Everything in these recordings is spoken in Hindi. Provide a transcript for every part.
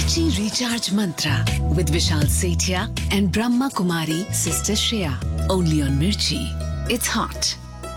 Mirchi Recharge Mantra with Vishal Sethia and Brahma Kumari Sister Shreya. Only on Mirchi. It's hot.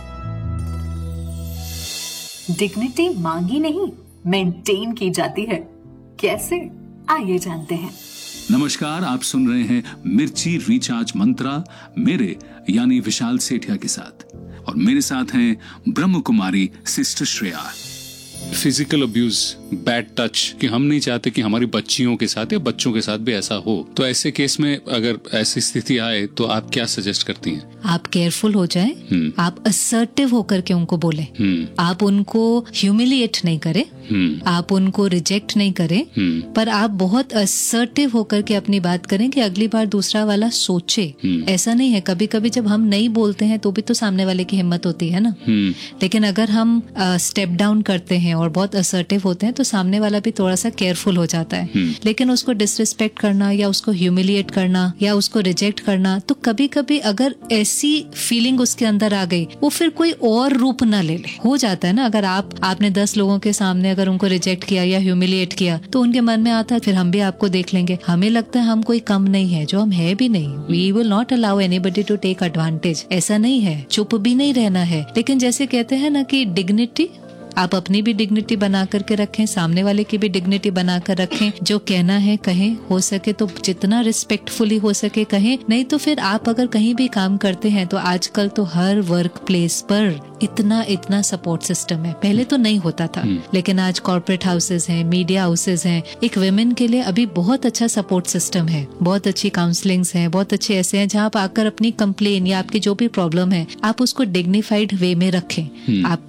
Dignity मांगी नहीं, मेंटेन की जाती है। कैसे? आइए जानते हैं। नमस्कार, आप सुन रहे हैं मिर्ची रिचार्ज मंत्रा मेरे यानी विशाल सेठिया के साथ, और मेरे साथ हैं Brahma Kumari sister Shreya. Physical abuse, bad touch, कि हम नहीं चाहते कि हमारी बच्चियों के साथ या बच्चों के साथ भी ऐसा हो। तो ऐसे केस में अगर ऐसी स्थिति आए तो आप क्या सजेस्ट करती हैं? आप केयरफुल हो जाएं, आप असर्टिव होकर के उनको बोले, आप उनको ह्यूमिलिएट नहीं करें, आप उनको रिजेक्ट नहीं करें, पर आप बहुत असर्टिव होकर के अपनी बात करें कि अगली बार दूसरा वाला सोचे। ऐसा नहीं है, कभी कभी जब हम नहीं बोलते हैं तो भी तो सामने वाले की हिम्मत होती है ना। लेकिन अगर हम स्टेप डाउन करते हैं और बहुत असर्टिव होते हैं तो सामने वाला भी थोड़ा सा केयरफुल हो जाता है। लेकिन उसको डिसरिस्पेक्ट करना या उसको ह्यूमिलिएट करना या उसको रिजेक्ट करना, तो कभी कभी अगर ऐसी फीलिंग उसके अंदर आ गई, वो फिर कोई और रूप ना ले ले। हो जाता है ना, अगर आपने 10 लोगों के सामने अगर उनको रिजेक्ट किया या ह्यूमिलिएट किया तो उनके मन में आता है फिर हम भी आपको देख लेंगे, हमें लगता है हम कोई कम नहीं है, जो हम है भी नहीं। We will not allow anybody to take advantage. ऐसा नहीं है, चुप भी नहीं रहना है। लेकिन जैसे कहते हैं ना कि डिग्निटी, आप अपनी भी डिग्निटी बना करके रखें, सामने वाले की भी डिग्निटी बना कर रखें। जो कहना है कहें, हो सके तो जितना रिस्पेक्टफुली हो सके कहें। नहीं तो फिर आप अगर कहीं भी काम करते हैं तो आजकल तो हर वर्क प्लेस पर इतना सपोर्ट सिस्टम है। पहले तो नहीं होता था, लेकिन आज कॉर्पोरेट हाउसेज हैं, मीडिया हाउसेज हैं, एक विमेन के लिए अभी बहुत अच्छा सपोर्ट सिस्टम है, बहुत अच्छी काउंसलिंग्स हैं, बहुत अच्छे ऐसे हैं जहाँ आप आकर अपनी कंप्लेन या आपकी जो भी प्रॉब्लम है आप उसको डिग्निफाइड वे में रखें। आप